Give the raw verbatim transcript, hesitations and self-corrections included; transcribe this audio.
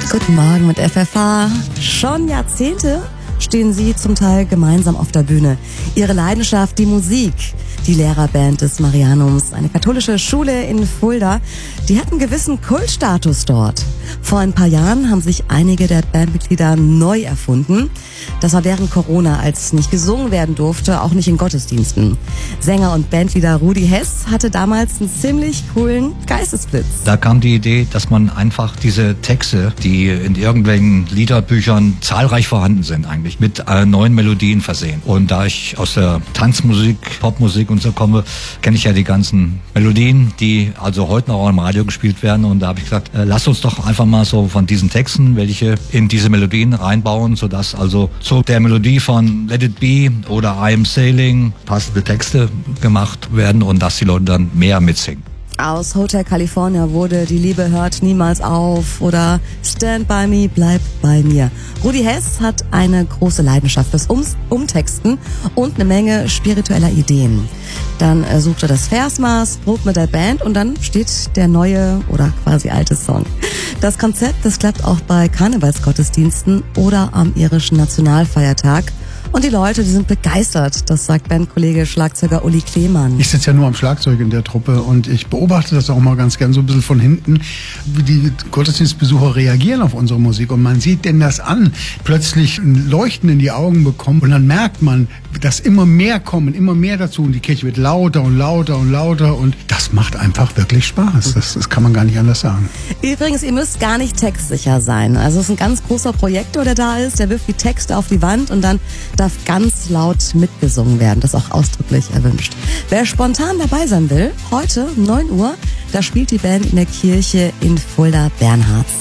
Guten Morgen mit F F H. Schon Jahrzehnte stehen sie zum Teil gemeinsam auf der Bühne. Ihre Leidenschaft, die Musik. Die Lehrerband des Marianums, eine katholische Schule in Fulda, die hat einen gewissen Kultstatus dort. Vor ein paar Jahren haben sich einige der Bandmitglieder neu erfunden. Das war während Corona, als nicht gesungen werden durfte, auch nicht in Gottesdiensten. Sänger und Bandleader Rudi Hess hatte damals einen ziemlich coolen Geistesblitz. Da kam die Idee, dass man einfach diese Texte, die in irgendwelchen Liederbüchern zahlreich vorhanden sind eigentlich, mit äh, neuen Melodien versehen. Und da ich aus der Tanzmusik, Popmusik und so komme, kenne ich ja die ganzen Melodien, die also heute noch im Radio gespielt werden. Und da habe ich gesagt, äh, lass uns doch einfach mal so von diesen Texten, welche in diese Melodien reinbauen, sodass also zu der Melodie von Let It Be oder I Am Sailing passende Texte gemacht werden und dass die Leute dann mehr mitsingen. Aus Hotel California wurde Die Liebe hört niemals auf oder Stand by me, bleib bei mir. Rudi Hess hat eine große Leidenschaft fürs um Umtexten und eine Menge spiritueller Ideen. Dann äh, sucht er das Versmaß, probt mit der Band und dann steht der neue oder quasi alte Song. Das Konzept, das klappt auch bei Karnevalsgottesdiensten oder am irischen Nationalfeiertag. Und die Leute, die sind begeistert, das sagt Bandkollege Schlagzeuger Uli Klemann. Ich sitze ja nur am Schlagzeug in der Truppe und ich beobachte das auch mal ganz gern so ein bisschen von hinten, wie die Gottesdienstbesucher reagieren auf unsere Musik. Und man sieht denen das an, plötzlich ein Leuchten in die Augen bekommen und dann merkt man, dass immer mehr kommen, immer mehr dazu und die Kirche wird lauter und lauter und lauter und das macht einfach wirklich Spaß. Das, das kann man gar nicht anders sagen. Übrigens, ihr müsst gar nicht textsicher sein. Also es ist ein ganz großer Projektor, der da ist, der wirft die Texte auf die Wand und dann darf ganz laut mitgesungen werden. Das ist auch ausdrücklich erwünscht. Wer spontan dabei sein will, heute um neun Uhr, da spielt die Band in der Kirche in Fulda-Bernhards.